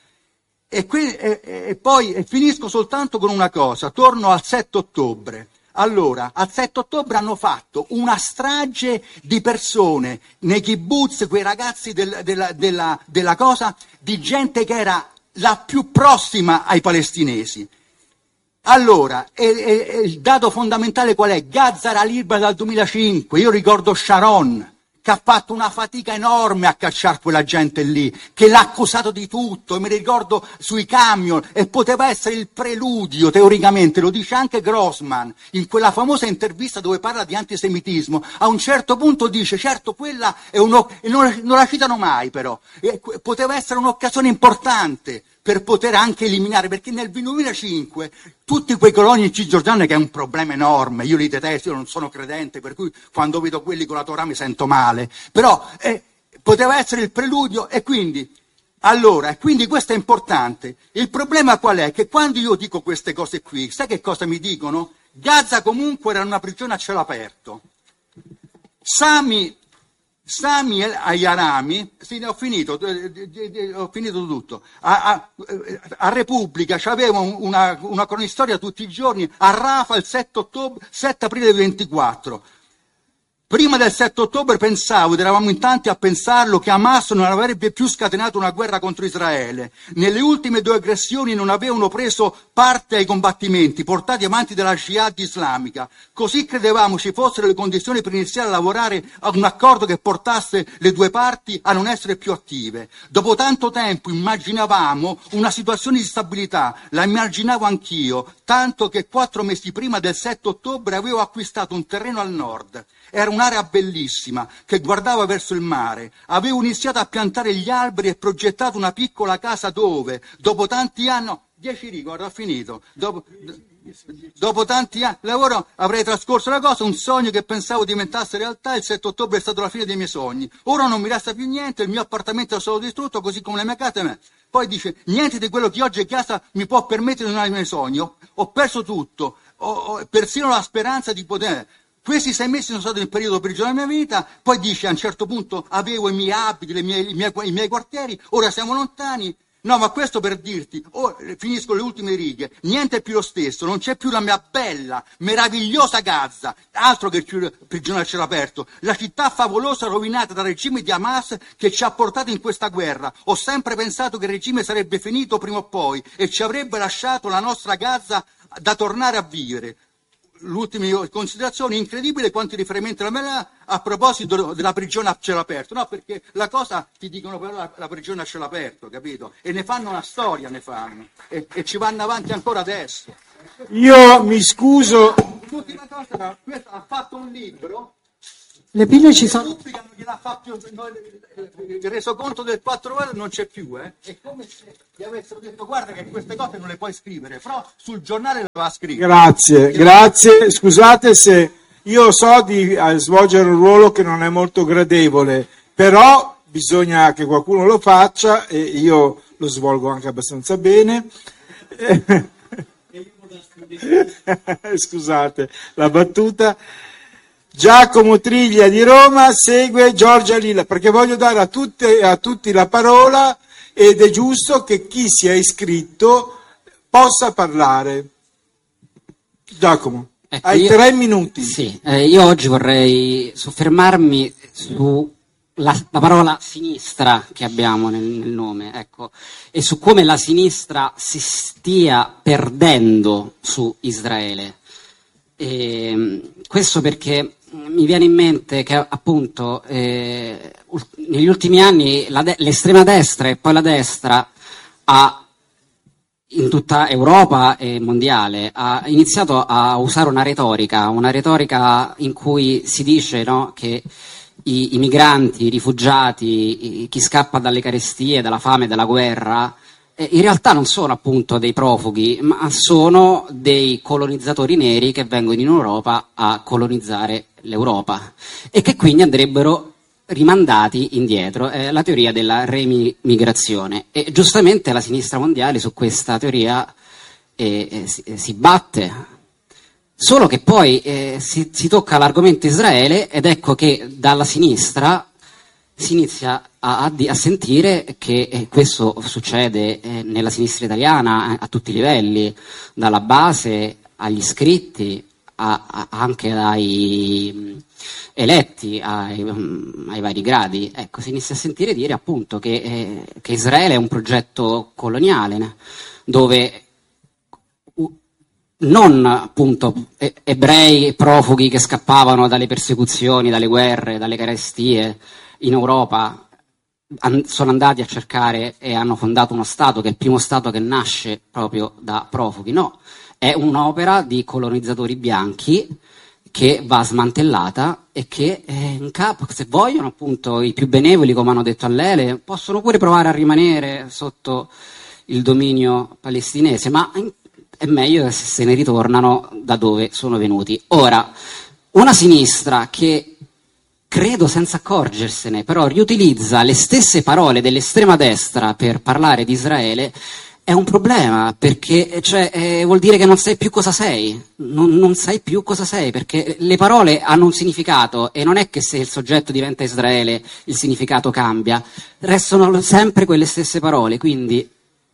E poi finisco soltanto con una cosa, torno al 7 ottobre. Allora, al 7 ottobre hanno fatto una strage di persone nei kibbutz, quei ragazzi della cosa, di gente che era la più prossima ai palestinesi. Allora, il dato fondamentale qual è? Gaza era libera dal 2005, io ricordo Sharon, che ha fatto una fatica enorme a cacciare quella gente lì, che l'ha accusato di tutto, e mi ricordo sui camion, e poteva essere il preludio, teoricamente, lo dice anche Grossman, in quella famosa intervista dove parla di antisemitismo, a un certo punto dice, certo, quella è non la citano mai però, poteva essere un'occasione importante per poter anche eliminare, perché nel 2005 tutti quei coloni cisgiordani, che è un problema enorme, io li detesto, io non sono credente, per cui quando vedo quelli con la Torah mi sento male, però poteva essere il preludio, e quindi questo è importante. Il problema qual è? Che quando io dico queste cose qui, sai che cosa mi dicono? Gaza comunque era una prigione a cielo aperto. Sami Ayarami, sì, ho finito tutto. A Repubblica c'aveva una cronistoria tutti i giorni, a Rafa il 7 aprile 24. Prima del 7 ottobre pensavo, ed eravamo in tanti a pensarlo, che Hamas non avrebbe più scatenato una guerra contro Israele. Nelle ultime 2 aggressioni non avevano preso parte ai combattimenti portati avanti dalla Jihad islamica. Così credevamo ci fossero le condizioni per iniziare a lavorare a un accordo che portasse le 2 parti a non essere più attive. Dopo tanto tempo immaginavamo una situazione di stabilità, la immaginavo anch'io, tanto che 4 mesi prima del 7 ottobre avevo acquistato un terreno al nord. Era un'area bellissima che guardava verso il mare. Avevo iniziato a piantare gli alberi e progettato una piccola casa dove, dopo tanti anni, 10 righe, guarda, ho finito. Dopo tanti anni di lavoro avrei trascorso la cosa, un sogno che pensavo diventasse realtà. Il 7 ottobre è stato la fine dei miei sogni. Ora non mi resta più niente, il mio appartamento è stato distrutto, così come la mia casa. Poi dice, niente di quello che oggi è casa mi può permettere di non avere i miei sogni. Ho perso tutto, ho persino la speranza di poter... Questi 6 mesi sono stati il periodo peggiore della mia vita. Poi dice, a un certo punto avevo i miei abiti, i miei quartieri, ora siamo lontani. No, ma questo per dirti, finisco le ultime righe, niente è più lo stesso, non c'è più la mia bella, meravigliosa Gaza, altro che prigione a cielo aperto, la città favolosa rovinata dal regime di Hamas che ci ha portato in questa guerra. Ho sempre pensato che il regime sarebbe finito prima o poi e ci avrebbe lasciato la nostra Gaza da tornare a vivere. L'ultima considerazione, incredibile quanti riferimenti alla me a proposito della prigione a cielo aperto, no, perché la cosa ti dicono però la prigione a cielo aperto, capito? E ne fanno una storia, e ci vanno avanti ancora adesso. Io mi scuso. L'ultima cosa, questo ha fatto un libro. Le pile ci sono. Il resoconto del 4 ore non c'è più, È come se gli avessero detto guarda che queste cose non le puoi scrivere, però sul giornale le va a scrivere. Grazie. Scusate se io so di svolgere un ruolo che non è molto gradevole, però bisogna che qualcuno lo faccia e io lo svolgo anche abbastanza bene. Scusate la battuta. Giacomo Triglia di Roma, segue Giorgia Lilla, perché voglio dare a tutti la parola ed è giusto che chi si è iscritto possa parlare. Giacomo, hai 3 minuti. Sì, io oggi vorrei soffermarmi sulla parola sinistra che abbiamo nel nome, ecco, e su come la sinistra si stia perdendo su Israele. Questo perché mi viene in mente che appunto negli ultimi anni l'estrema destra e poi la destra in tutta Europa e mondiale ha iniziato a usare una retorica in cui si dice, no, che i migranti, i rifugiati, chi scappa dalle carestie, dalla fame, dalla guerra, in realtà non sono appunto dei profughi, ma sono dei colonizzatori neri che vengono in Europa a colonizzare l'Europa e che quindi andrebbero rimandati indietro. È la teoria della remigrazione e giustamente la sinistra mondiale su questa teoria si batte. Solo che poi si tocca l'argomento Israele ed ecco che dalla sinistra si inizia a sentire che questo succede nella sinistra italiana a tutti i livelli, dalla base agli iscritti, anche ai eletti, ai vari gradi. Ecco, si inizia a sentire dire appunto che Israele è un progetto coloniale, dove non appunto ebrei profughi che scappavano dalle persecuzioni, dalle guerre, dalle carestie in Europa sono andati a cercare e hanno fondato uno Stato che è il primo Stato che nasce proprio da profughi. No, è un'opera di colonizzatori bianchi che va smantellata e che in capo, se vogliono appunto i più benevoli, come hanno detto all'Ele, possono pure provare a rimanere sotto il dominio palestinese, ma è meglio se se ne ritornano da dove sono venuti. Ora, una sinistra che credo senza accorgersene, però riutilizza le stesse parole dell'estrema destra per parlare di Israele, è un problema, perché vuol dire che non sai più cosa sei, non sai più cosa sei, perché le parole hanno un significato e non è che se il soggetto diventa Israele il significato cambia, restano sempre quelle stesse parole, quindi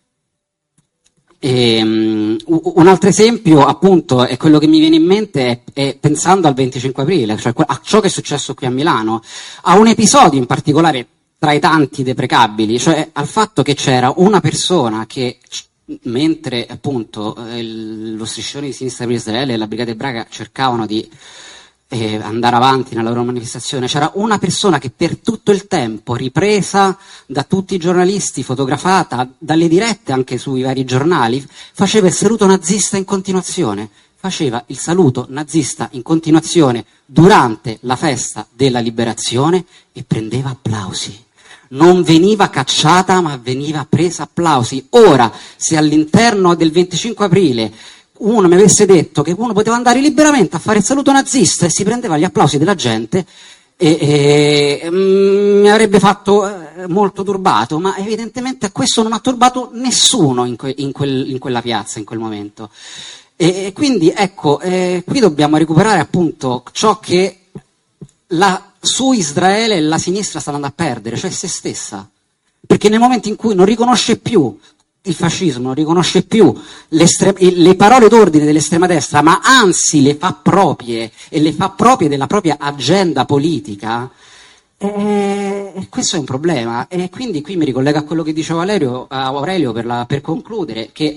un altro esempio appunto è quello che mi viene in mente è pensando al 25 aprile, cioè a ciò che è successo qui a Milano, a un episodio in particolare tra i tanti deprecabili, cioè al fatto che c'era una persona che mentre appunto lo striscione di sinistra per Israele e la Brigata Ebraica cercavano di andare avanti nella loro manifestazione, c'era una persona che per tutto il tempo, ripresa da tutti i giornalisti, fotografata dalle dirette anche sui vari giornali, faceva il saluto nazista in continuazione, durante la festa della liberazione e prendeva applausi. Non veniva cacciata, ma veniva presa applausi. Ora, se all'interno del 25 aprile uno mi avesse detto che uno poteva andare liberamente a fare il saluto nazista e si prendeva gli applausi della gente, mi avrebbe fatto molto turbato, ma evidentemente a questo non ha turbato nessuno in quella piazza, in quel momento. E quindi ecco, qui dobbiamo recuperare appunto ciò che su Israele la sinistra sta andando a perdere, cioè se stessa. perché nel momento in cui non riconosce più il fascismo, non riconosce più le parole d'ordine dell'estrema destra, ma anzi le fa proprie e le fa proprie della propria agenda politica, questo è un problema. E quindi qui mi ricollego a quello che diceva Aurelio per concludere, che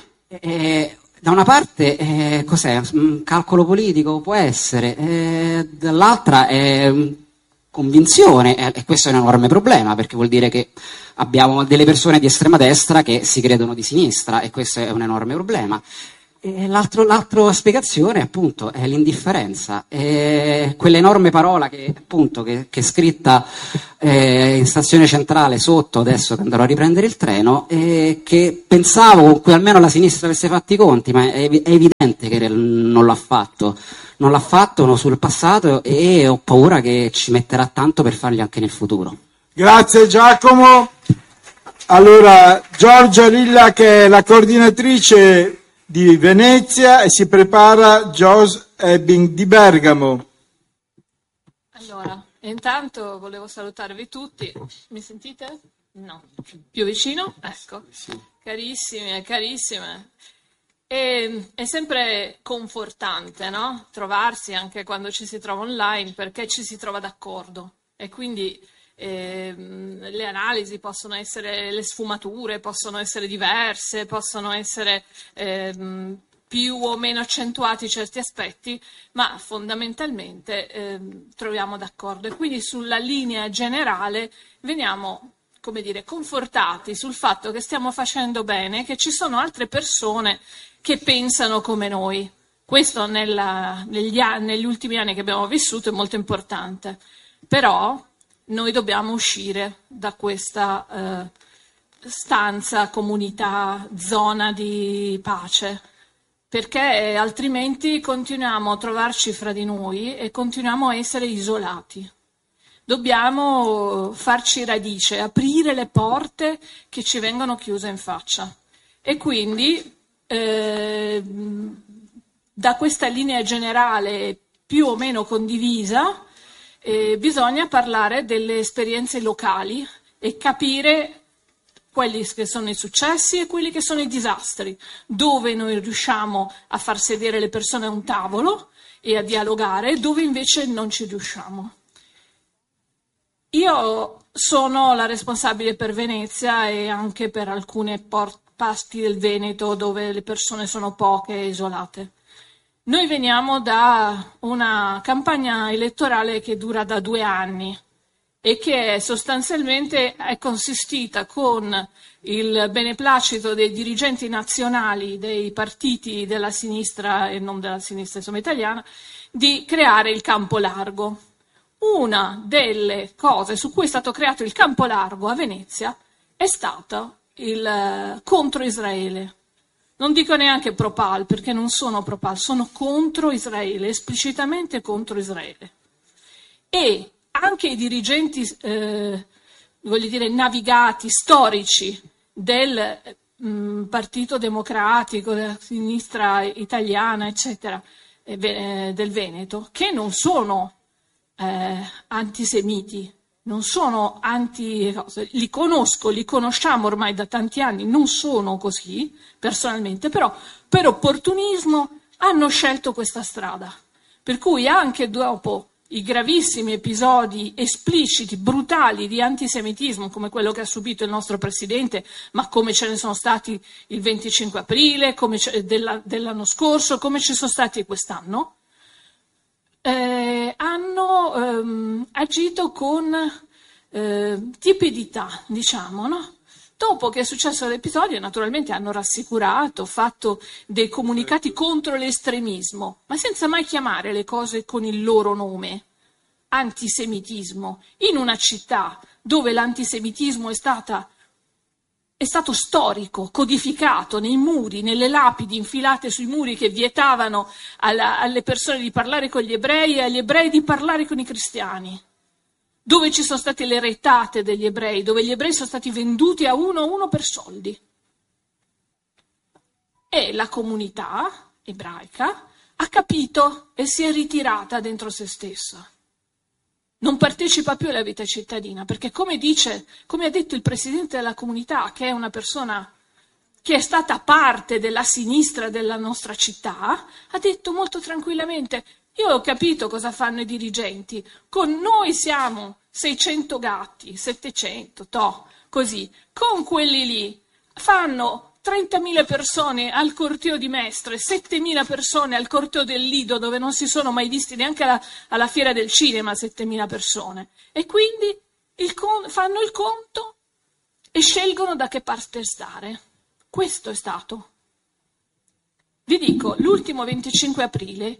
da una parte cos'è? Un calcolo politico può essere, dall'altra è convinzione, e questo è un enorme problema, perché vuol dire che abbiamo delle persone di estrema destra che si credono di sinistra, e questo è un enorme problema. E l'altra spiegazione appunto è l'indifferenza, quell'enorme parola che è scritta in stazione centrale sotto, adesso che andrò a riprendere il treno, che pensavo con cui almeno la sinistra avesse fatto i conti, ma è evidente che non l'ha fatto. Non l'ha fatto sul passato, e ho paura che ci metterà tanto per farli anche nel futuro. Grazie Giacomo. Allora, Giorgia Lilla, che è la coordinatrice di Venezia, e si prepara Jos Ebbing di Bergamo. Allora, intanto volevo salutarvi tutti. Mi sentite? No. Più vicino? Ecco. Carissimi e carissime. E è sempre confortante, no? Trovarsi anche quando ci si trova online, perché ci si trova d'accordo, e quindi le analisi possono essere, le sfumature possono essere diverse, possono essere più o meno accentuati certi aspetti, ma fondamentalmente troviamo d'accordo, e quindi sulla linea generale veniamo, come dire, confortati sul fatto che stiamo facendo bene, che ci sono altre persone che pensano come noi. Questo negli ultimi anni che abbiamo vissuto è molto importante. Però noi dobbiamo uscire da questa stanza, comunità, zona di pace, perché altrimenti continuiamo a trovarci fra di noi e continuiamo a essere isolati. Dobbiamo farci radice, aprire le porte che ci vengono chiuse in faccia. E quindi da questa linea generale più o meno condivisa bisogna parlare delle esperienze locali e capire quelli che sono i successi e quelli che sono i disastri, dove noi riusciamo a far sedere le persone a un tavolo e a dialogare, dove invece non ci riusciamo. Io sono la responsabile per Venezia e anche per alcune parti del Veneto dove le persone sono poche e isolate. Noi veniamo da una campagna elettorale che dura da 2 anni e che sostanzialmente è consistita con il beneplacito dei dirigenti nazionali dei partiti della sinistra e non della sinistra insomma italiana di creare il campo largo. Una delle cose su cui è stato creato il campo largo a Venezia è stato il contro Israele. Non dico neanche pro-Pal, perché non sono pro-Pal, sono contro Israele, esplicitamente contro Israele. E anche i dirigenti, voglio dire, navigati, storici del Partito Democratico, della sinistra italiana, eccetera, del Veneto, che non sono antisemiti, non sono li conosco, li conosciamo ormai da tanti anni, non sono così personalmente, però per opportunismo hanno scelto questa strada, per cui anche dopo i gravissimi episodi espliciti, brutali di antisemitismo come quello che ha subito il nostro Presidente, ma come ce ne sono stati il 25 aprile, come dell'anno scorso, come ci sono stati quest'anno, hanno agito con tiepidità, diciamo, no? Dopo che è successo l'episodio, naturalmente hanno rassicurato, fatto dei comunicati contro l'estremismo, ma senza mai chiamare le cose con il loro nome. Antisemitismo, in una città dove l'antisemitismo è stato storico, codificato nei muri, nelle lapidi infilate sui muri che vietavano alle persone di parlare con gli ebrei e agli ebrei di parlare con i cristiani, dove ci sono state le rettate degli ebrei, dove gli ebrei sono stati venduti a uno per soldi. E la comunità ebraica ha capito e si è ritirata dentro se stessa. non partecipa più alla vita cittadina, perché come ha detto il presidente della comunità, che è una persona che è stata parte della sinistra della nostra città, ha detto molto tranquillamente: io ho capito cosa fanno i dirigenti, con noi siamo 600 gatti, 700, così, con quelli lì fanno 30.000 persone al corteo di Mestre, 7.000 persone al corteo del Lido, dove non si sono mai visti neanche alla fiera del cinema 7.000 persone. E quindi fanno il conto e scelgono da che parte stare. Questo è stato. Vi dico, l'ultimo 25 aprile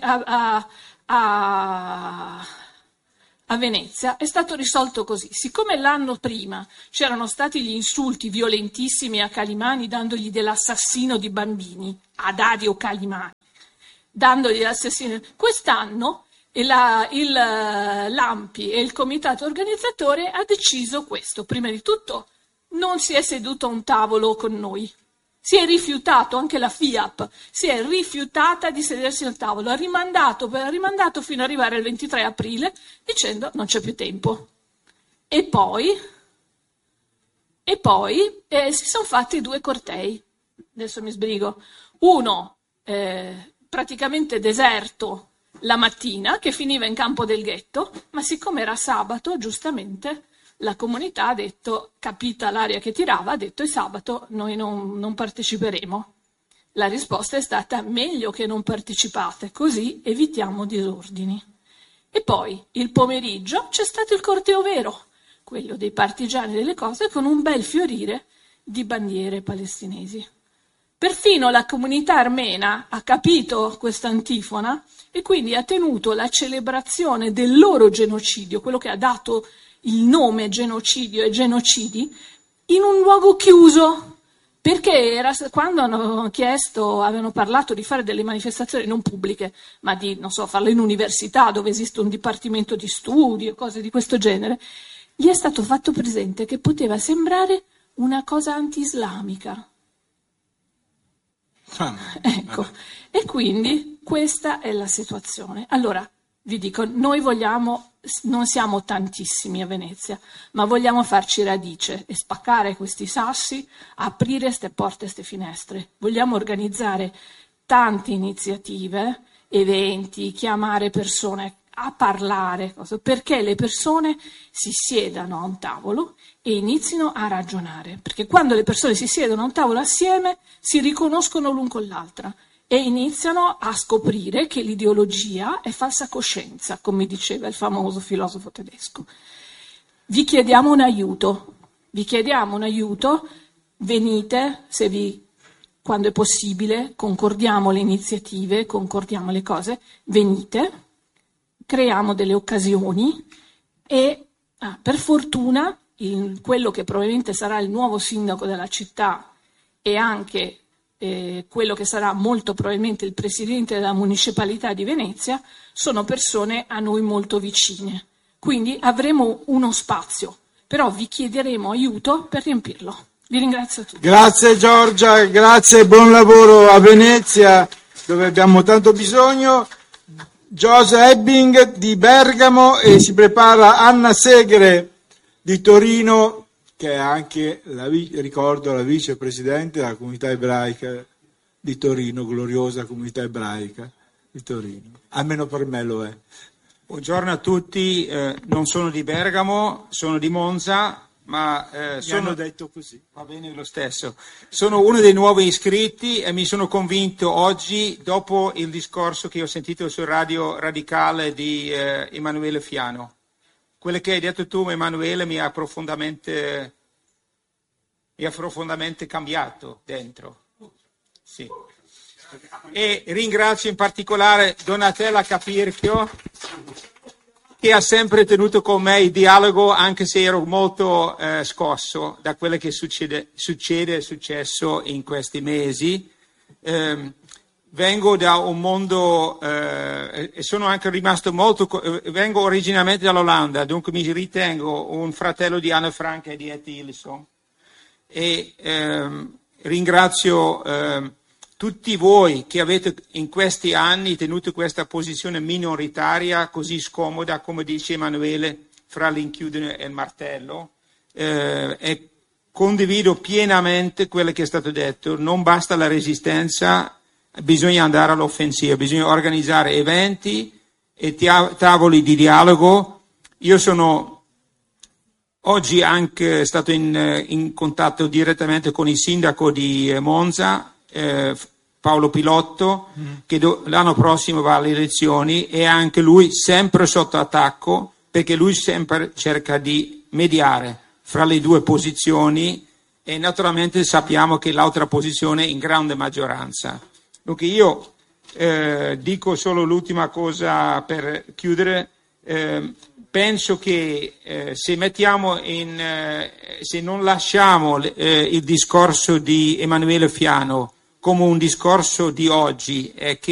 a Venezia è stato risolto così. Siccome l'anno prima c'erano stati gli insulti violentissimi a Calimani, dandogli dell'assassino di bambini, a Dario Calimani, dandogli l'assassino, quest'anno l'ANPI e il comitato organizzatore ha deciso questo. Prima di tutto non si è seduto a un tavolo con noi. Si è rifiutato, anche la FIAP si è rifiutata di sedersi al tavolo, ha rimandato fino ad arrivare al 23 aprile dicendo non c'è più tempo. E poi si sono fatti 2 cortei, adesso mi sbrigo, uno praticamente deserto la mattina che finiva in Campo del Ghetto, ma siccome era sabato giustamente la comunità ha detto, capita l'aria che tirava, ha detto: è sabato, noi non parteciperemo. La risposta è stata: meglio che non partecipate, così evitiamo disordini. E poi il pomeriggio c'è stato il corteo vero, quello dei partigiani delle cose, con un bel fiorire di bandiere palestinesi. Perfino la comunità armena ha capito questa antifona e quindi ha tenuto la celebrazione del loro genocidio, quello che ha dato il nome genocidio e genocidi, in un luogo chiuso, perché quando avevano parlato di fare delle manifestazioni non pubbliche, ma di, farle in università dove esiste un dipartimento di studi o cose di questo genere, gli è stato fatto presente che poteva sembrare una cosa anti-islamica. Ecco, e quindi questa è la situazione. Allora, vi dico, noi non siamo tantissimi a Venezia, ma vogliamo farci radice e spaccare questi sassi, aprire queste porte, queste finestre. Vogliamo organizzare tante iniziative, eventi, chiamare persone a parlare, perché le persone si siedano a un tavolo e inizino a ragionare. Perché quando le persone si siedono a un tavolo assieme si riconoscono l'un con l'altra e iniziano a scoprire che l'ideologia è falsa coscienza, come diceva il famoso filosofo tedesco. Vi chiediamo un aiuto, venite, quando è possibile, concordiamo le iniziative, concordiamo le cose, venite, creiamo delle occasioni e per fortuna quello che probabilmente sarà il nuovo sindaco della città e anche quello che sarà molto probabilmente il presidente della municipalità di Venezia, sono persone a noi molto vicine. Quindi avremo uno spazio, però vi chiederemo aiuto per riempirlo. Vi ringrazio tutti. Grazie Giorgia, grazie, buon lavoro a Venezia, dove abbiamo tanto bisogno. Giose Ebbing di Bergamo e si prepara Anna Segre di Torino, che è anche, ricordo, la vicepresidente della comunità ebraica di Torino, gloriosa comunità ebraica di Torino. Almeno per me lo è. Buongiorno a tutti, non sono di Bergamo, sono di Monza, ma hanno detto così. Va bene lo stesso. Sono uno dei nuovi iscritti e mi sono convinto oggi, dopo il discorso che ho sentito su Radio Radicale di Emanuele Fiano. Quello che hai detto tu, Emanuele, mi ha profondamente cambiato dentro. Sì. E ringrazio in particolare Donatella Capirchio, che ha sempre tenuto con me il dialogo, anche se ero molto scosso da quello che è successo in questi mesi. Vengo da un mondo e sono anche rimasto vengo originariamente dall'Olanda, dunque mi ritengo un fratello di Anne Frank e di Etty Hillesum e ringrazio tutti voi che avete in questi anni tenuto questa posizione minoritaria così scomoda, come dice Emanuele, fra l'inchiudere e il martello, e condivido pienamente quello che è stato detto. Non basta la resistenza, bisogna andare all'offensiva, bisogna organizzare eventi e tavoli di dialogo. Io sono oggi anche stato in contatto direttamente con il sindaco di Monza, Paolo Pilotto, che l'anno prossimo va alle elezioni, e anche lui sempre sotto attacco, perché lui sempre cerca di mediare fra le due posizioni, e naturalmente sappiamo che l'altra posizione è in grande maggioranza. Dunque io dico solo l'ultima cosa per chiudere. Penso che se non lasciamo il discorso di Emanuele Fiano come un discorso di oggi, che